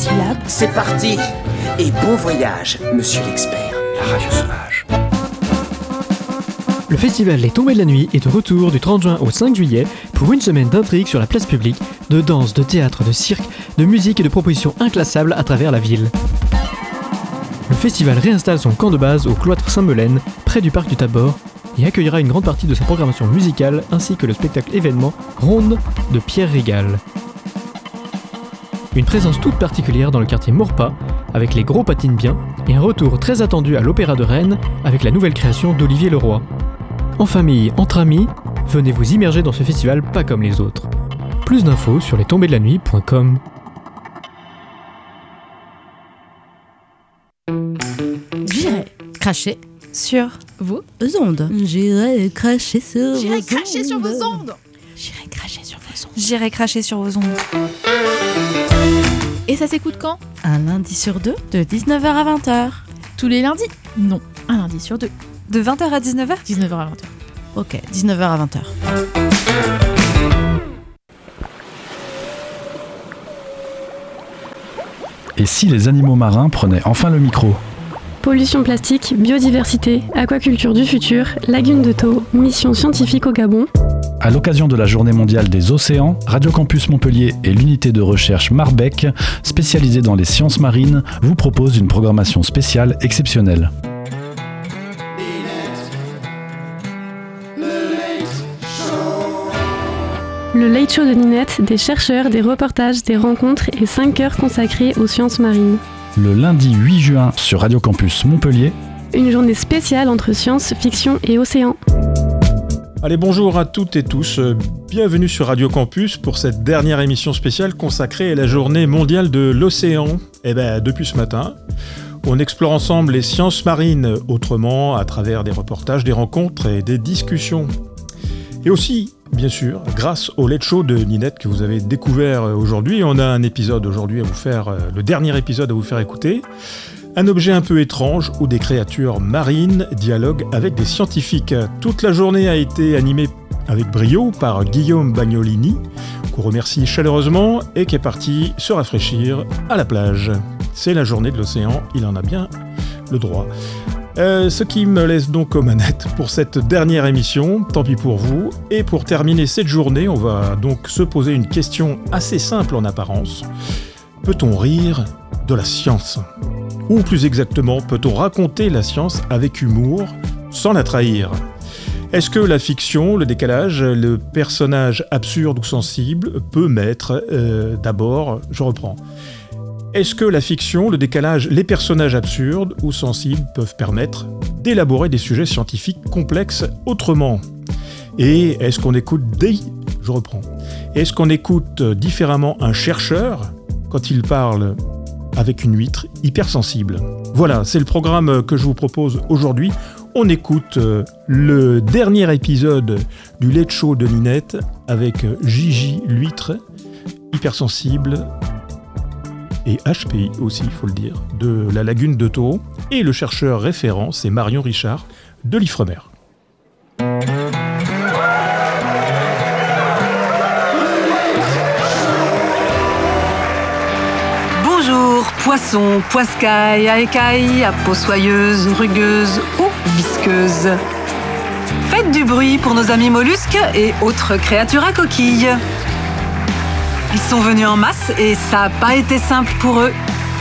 syllabes. C'est parti. Et bon voyage, monsieur l'expert. La radio sauvage. Le festival Les Tombées de la Nuit est de retour du 30 juin au 5 juillet pour une semaine d'intrigues sur la place publique, de danse, de théâtre, de cirque, de musique et de propositions inclassables à travers la ville. Le festival réinstalle son camp de base au cloître Saint-Melaine, près du parc du Tabor, et accueillera une grande partie de sa programmation musicale ainsi que le spectacle événement Ronde de Pierre Régal. Une présence toute particulière dans le quartier Maurepas, avec les Gros Patinent Bien, et un retour très attendu à l'Opéra de Rennes avec la nouvelle création d'Olivier Leroy. En famille, entre amis, venez vous immerger dans ce festival pas comme les autres. Plus d'infos sur lestombeesdelanuit.com. J'irai cracher sur vos ondes. J'irai cracher sur J'irai vos cracher sur vos ondes. J'irai cracher sur vos ondes. J'irai cracher sur vos ondes. Et ça s'écoute quand ? Un lundi sur deux, de 19h à 20h. Tous les lundis ? Non, un lundi sur deux. De 20h à 19h ? 19h à 20h. Ok, 19h à 20h. Et si les animaux marins prenaient enfin le micro ? Pollution plastique, biodiversité, aquaculture du futur, lagune de Thau, mission scientifique au Gabon. À l'occasion de la Journée mondiale des océans, Radio Campus Montpellier et l'unité de recherche Marbec, spécialisée dans les sciences marines, vous proposent une programmation spéciale exceptionnelle. Le Late Show de Ninette, des chercheurs, des reportages, des rencontres et 5 heures consacrées aux sciences marines. Le lundi 8 juin sur Radio Campus Montpellier. Une journée spéciale entre science, fiction et océan. Allez, bonjour à toutes et tous. Bienvenue sur Radio Campus pour cette dernière émission spéciale consacrée à la Journée mondiale de l'océan. Depuis ce matin, on explore ensemble les sciences marines autrement à travers des reportages, des rencontres et des discussions. Et aussi, bien sûr, grâce au Late Show de Ninette que vous avez découvert aujourd'hui, on a un épisode aujourd'hui à vous faire, le dernier épisode à vous faire écouter. Un objet un peu étrange où des créatures marines dialoguent avec des scientifiques. Toute la journée a été animée avec brio par Guillaume Bagnolini, qu'on remercie chaleureusement et qui est parti se rafraîchir à la plage. C'est la journée de l'océan, il en a bien le droit. Ce qui me laisse donc aux manettes pour cette dernière émission, tant pis pour vous. Et pour terminer cette journée, on va donc se poser une question assez simple en apparence. Peut-on rire de la science ? Ou plus exactement, peut-on raconter la science avec humour, sans la trahir ? Est-ce que la fiction, le décalage, le personnage absurde ou sensible peut mettre, d'abord, je reprends. Est-ce que la fiction, le décalage, les personnages absurdes ou sensibles peuvent permettre d'élaborer des sujets scientifiques complexes autrement ? Et est-ce qu'on écoute Est-ce qu'on écoute différemment un chercheur quand il parle avec une huître hypersensible ? Voilà, c'est le programme que je vous propose aujourd'hui. On écoute le dernier épisode du Late Show de Ninette avec Gigi l'huître hypersensible et HPI aussi, il faut le dire, de la lagune de Thau. Et le chercheur référent, c'est Marion Richard de l'Ifremer. Bonjour, poissons, poiscailles, à écailles, à peau soyeuse, rugueuse ou visqueuse. Faites du bruit pour nos amis mollusques et autres créatures à coquilles. Ils sont venus en masse et ça n'a pas été simple pour eux.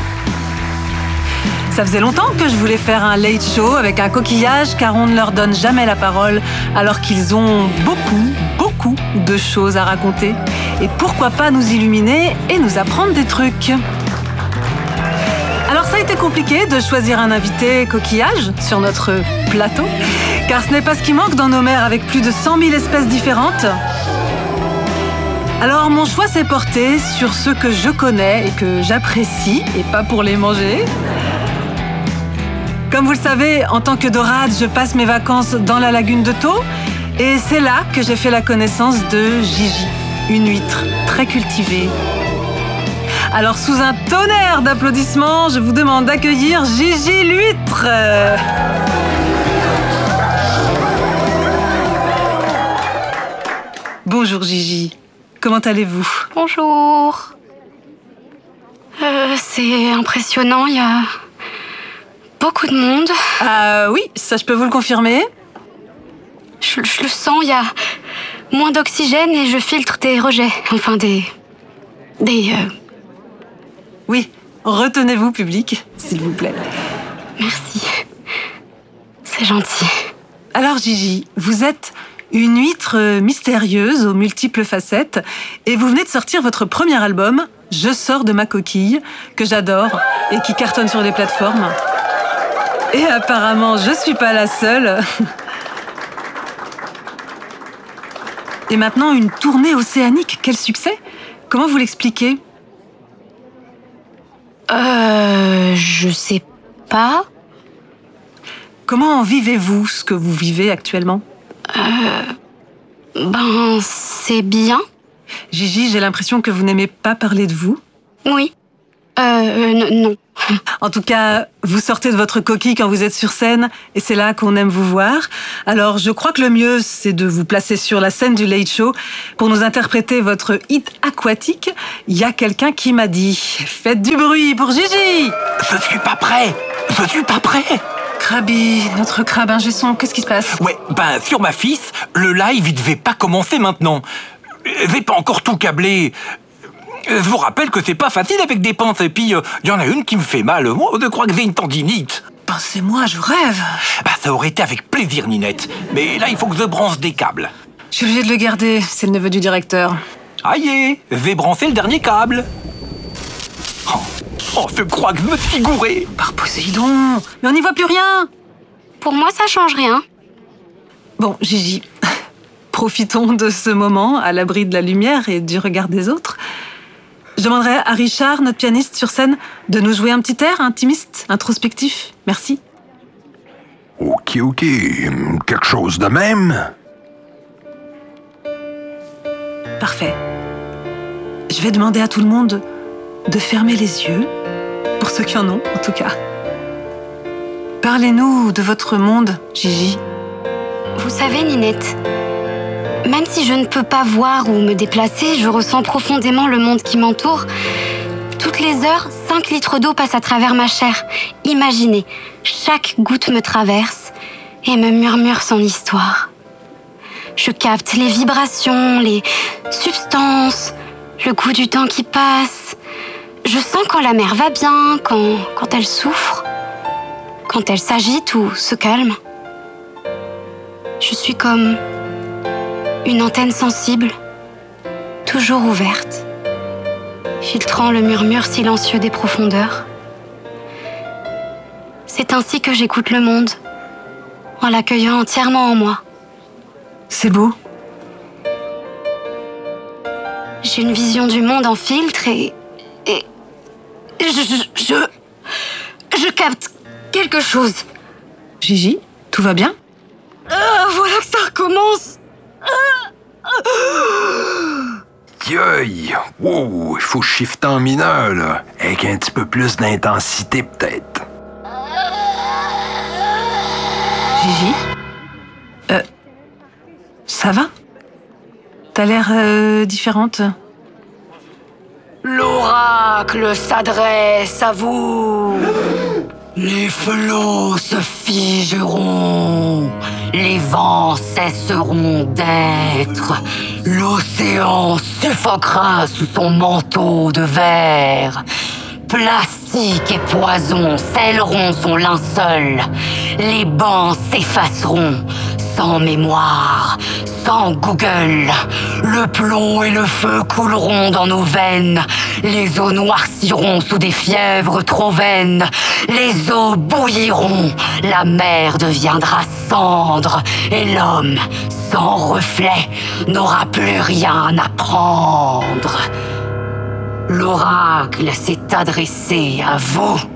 Ça faisait longtemps que je voulais faire un late show avec un coquillage car on ne leur donne jamais la parole alors qu'ils ont beaucoup de choses à raconter. Et pourquoi pas nous illuminer et nous apprendre des trucs ? Alors ça a été compliqué de choisir un invité coquillage sur notre plateau car ce n'est pas ce qui manque dans nos mers avec plus de 100 000 espèces différentes. Alors mon choix s'est porté sur ceux que je connais et que j'apprécie, et pas pour les manger. Comme vous le savez, en tant que dorade, je passe mes vacances dans la lagune de Thau, et c'est là que j'ai fait la connaissance de Gigi, une huître très cultivée. Alors sous un tonnerre d'applaudissements, je vous demande d'accueillir Gigi l'huître. Bonjour Gigi. Comment allez-vous ? Bonjour. C'est impressionnant, il y a beaucoup de monde. Oui, ça je peux vous le confirmer. Je le sens, il y a moins d'oxygène et je filtre des rejets. Enfin, Oui, retenez-vous, public, s'il vous plaît. Merci. C'est gentil. Alors Gigi, vous êtes une huître mystérieuse aux multiples facettes et vous venez de sortir votre premier album, Je sors de ma coquille, que j'adore et qui cartonne sur les plateformes. Et apparemment, je suis pas la seule. Et maintenant, une tournée océanique, quel succès! Comment vous l'expliquez? Je sais pas. Comment vivez-vous ce que vous vivez actuellement? C'est bien. Gigi, j'ai l'impression que vous n'aimez pas parler de vous. Oui. Non. En tout cas, vous sortez de votre coquille quand vous êtes sur scène et c'est là qu'on aime vous voir. Alors, je crois que le mieux, c'est de vous placer sur la scène du Late Show pour nous interpréter votre hit aquatique. Il y a quelqu'un qui m'a dit « Faites du bruit pour Gigi !» Je suis pas prêt. Krabi, notre crabe ingé son, qu'est-ce qui se passe? Ouais, sur ma fils, le live, il devait pas commencer maintenant. J'ai pas encore tout câblé. Je vous rappelle que c'est pas facile avec des pinces, et puis il y en a une qui me fait mal. Moi, je crois que j'ai une tendinite. C'est moi, je rêve. Ça aurait été avec plaisir, Ninette. Mais là, il faut que je branche des câbles. Je suis obligée de le garder, c'est le neveu du directeur. Aïe, j'ai branché le dernier câble. Oh, je crois que je me suis gouré. Par Poséidon, mais on n'y voit plus rien. Pour moi, ça change rien. Bon, Gigi, profitons de ce moment à l'abri de la lumière et du regard des autres. Je demanderai à Richard, notre pianiste sur scène, de nous jouer un petit air intimiste, introspectif. Merci. Ok. Quelque chose de même? Parfait. Je vais demander à tout le monde de fermer les yeux, pour ceux qui en ont, en tout cas. Parlez-nous de votre monde, Gigi. Vous savez, Ninette, même si je ne peux pas voir ou me déplacer, je ressens profondément le monde qui m'entoure. Toutes les heures, 5 litres d'eau passent à travers ma chair. Imaginez, chaque goutte me traverse et me murmure son histoire. Je capte les vibrations, les substances, le goût du temps qui passe. Je sens quand la mer va bien, quand elle souffre, quand elle s'agite ou se calme. Je suis comme une antenne sensible, toujours ouverte, filtrant le murmure silencieux des profondeurs. C'est ainsi que j'écoute le monde, en l'accueillant entièrement en moi. C'est beau. J'ai une vision du monde en filtre et je capte quelque chose. Gigi, tout va bien? Voilà que ça recommence. Yoï! Wow! Il faut shifter en mineur, là. Avec un petit peu plus d'intensité, peut-être. Gigi? Ça va? T'as l'air différente. L'oracle s'adresse à vous. Les flots se figeront, les vents cesseront d'être, l'océan suffoquera sous son manteau de verre. Plastique et poison scelleront son linceul, les bancs s'effaceront, sans mémoire, sans Google. Le plomb et le feu couleront dans nos veines, les eaux noirciront sous des fièvres trop vaines, les eaux bouilliront, la mer deviendra cendre, et l'homme, sans reflet, n'aura plus rien à prendre. L'oracle s'est adressé à vous.